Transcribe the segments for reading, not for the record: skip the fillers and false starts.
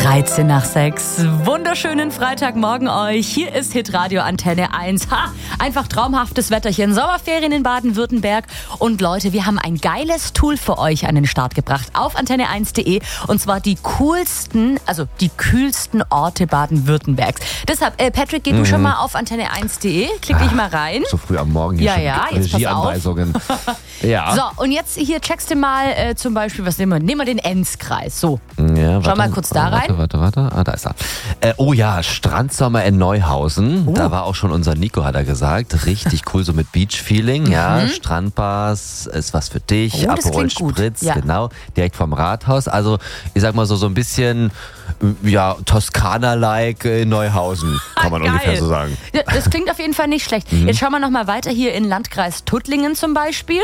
13 nach 6. Wunderschönen Freitagmorgen euch. Hier ist Hitradio Antenne 1. Einfach traumhaftes Wetterchen. Sommerferien in Baden-Württemberg. Und Leute, wir haben ein geiles Tool für euch an den Start gebracht auf antenne1.de. Und zwar die coolsten, also die kühlsten Orte Baden-Württembergs. Deshalb, Patrick, geh du schon mal auf antenne1.de. Klick dich mal rein. So früh am Morgen hier schon jetzt Regieanweisungen. Ja. So, und jetzt hier checkst du mal zum Beispiel, was nehmen wir? Nehmen wir den Enzkreis. So, ja, schau mal kurz da rein. Warte. Da ist er. Oh ja, Strandsommer in Neuhausen. Da war auch schon unser Nico, hat er gesagt. Richtig cool, so mit Beach-Feeling. Ja, Strandbars ist was für dich. Oh, das Aperol klingt gut. Spritz, Ja. Genau. Direkt vom Rathaus. Also, ich sag mal so ein bisschen, ja, Toskana-like in Neuhausen. Kann man Geil. ungefähr so sagen. Ja, das klingt auf jeden Fall nicht schlecht. Jetzt schauen wir noch mal weiter hier in Landkreis Tuttlingen zum Beispiel.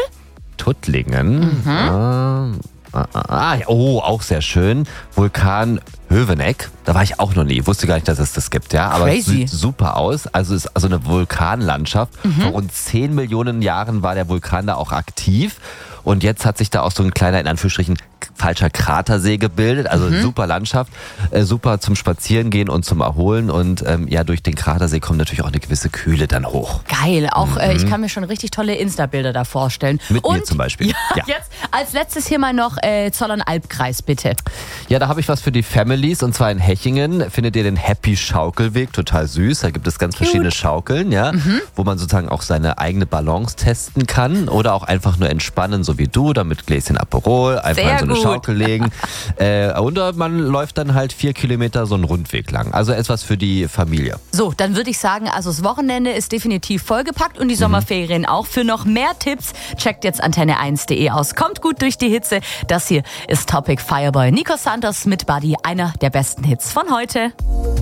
Tuttlingen. Oh, auch sehr schön. Vulkan Höveneck. Da war ich auch noch nie. Wusste gar nicht, dass es das gibt. Ja, aber es Crazy. sieht super aus. Also es ist also eine Vulkanlandschaft. Vor rund 10 Millionen Jahren war der Vulkan da auch aktiv. Und jetzt hat sich da auch so ein kleiner, in Anführungsstrichen, falscher Kratersee gebildet. Also super Landschaft, super zum Spazierengehen und zum Erholen. Und ja, durch den Kratersee kommt natürlich auch eine gewisse Kühle dann hoch. Geil, auch ich kann mir schon richtig tolle Insta-Bilder da vorstellen. Mit und mir zum Beispiel. Ja, jetzt als letztes hier mal noch Zollern-Albkreis, bitte. Ja, da habe ich was für die Families, und zwar in Hechingen findet ihr den Happy Schaukelweg, total süß. Da gibt es ganz verschiedene Schaukeln, ja, wo man sozusagen auch seine eigene Balance testen kann oder auch einfach nur entspannen, so wie du, da mit Gläschen Aperol, einfach Sehr in so eine gut. Schaukel legen. Und man läuft dann halt 4 Kilometer so einen Rundweg lang. Also etwas für die Familie. So, dann würde ich sagen, also das Wochenende ist definitiv vollgepackt und die Sommerferien auch. Für noch mehr Tipps checkt jetzt antenne1.de aus. Kommt gut durch die Hitze. Das hier ist Topic Fireboy. Nico Santos mit Buddy, einer der besten Hits von heute.